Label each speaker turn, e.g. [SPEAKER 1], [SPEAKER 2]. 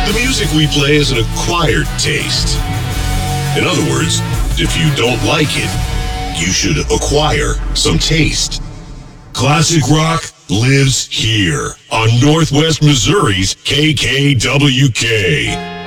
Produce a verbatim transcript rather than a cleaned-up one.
[SPEAKER 1] The music we play is an acquired taste. In other words, if you don't like it, you should acquire some taste. Classic rock lives here on Northwest Missouri's K K W K.